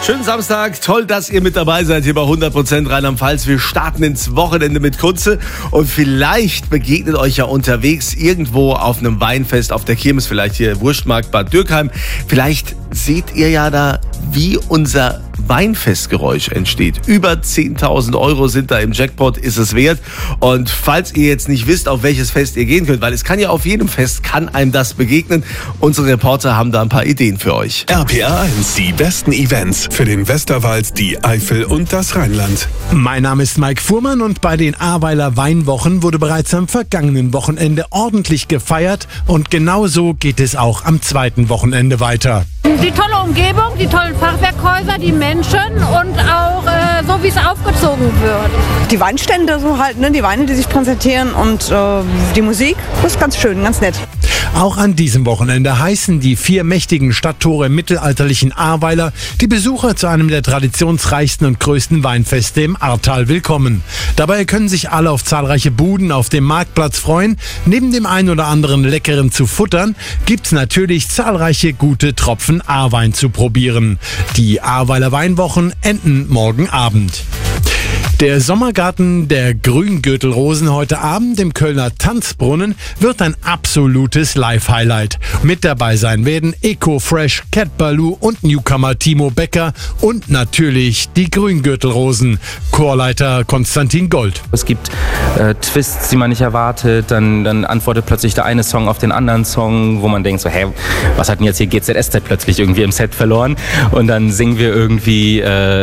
Schönen Samstag, toll, dass ihr mit dabei seid hier bei 100% Rheinland-Pfalz. Wir starten ins Wochenende mit Kunze und vielleicht begegnet euch ja unterwegs irgendwo auf einem Weinfest, auf der Kirmes, vielleicht hier Wurstmarkt Bad Dürkheim. Vielleicht seht ihr ja da, wie unser Weinfestgeräusch entsteht. Über 10.000 Euro sind da im Jackpot, ist es wert. Und falls ihr jetzt nicht wisst, auf welches Fest ihr gehen könnt, weil es kann ja auf jedem Fest, kann einem das begegnen. Unsere Reporter haben da ein paar Ideen für euch. RPA 1, die besten Events für den Westerwald, die Eifel und das Rheinland. Mein Name ist Mike Fuhrmann und bei den Ahrweiler Weinwochen wurde bereits am vergangenen Wochenende ordentlich gefeiert und genauso geht es auch am zweiten Wochenende weiter. Die tolle Umgebung, die tollen Fachwerkhäuser, die Menschen und auch so, wie es aufgezogen wird. Die Weinstände so halt, ne? Die Weine, die sich präsentieren und die Musik, das ist ganz schön, ganz nett. Auch an diesem Wochenende heißen die 4 mächtigen Stadttore im mittelalterlichen Ahrweiler die Besucher zu einem der traditionsreichsten und größten Weinfeste im Ahrtal willkommen. Dabei können sich alle auf zahlreiche Buden auf dem Marktplatz freuen. Neben dem ein oder anderen Leckeren zu futtern, gibt's natürlich zahlreiche gute Tropfen Ahrwein zu probieren. Die Ahrweiler Weinwochen enden morgen Abend. Der Sommergarten der Grüngürtelrosen heute Abend im Kölner Tanzbrunnen wird ein absolutes Live-Highlight. Mit dabei sein werden Ecofresh, Cat Baloo und Newcomer Timo Becker und natürlich die Grüngürtelrosen. Chorleiter Konstantin Gold. Es gibt Twists, die man nicht erwartet, dann antwortet plötzlich der eine Song auf den anderen Song, wo man denkt so, was hat denn jetzt hier GZSZ plötzlich irgendwie im Set verloren? Und dann singen wir irgendwie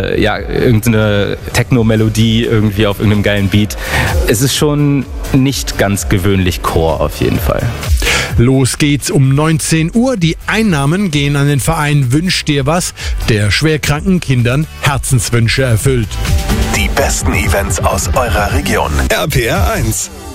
irgendeine Techno-Melodie irgendwie auf irgendeinem geilen Beat. Es ist schon nicht ganz gewöhnlich Chor auf jeden Fall. Los geht's um 19 Uhr. Die Einnahmen gehen an den Verein Wünsch dir was, der schwerkranken Kindern Herzenswünsche erfüllt. Die besten Events aus eurer Region. RPA 1.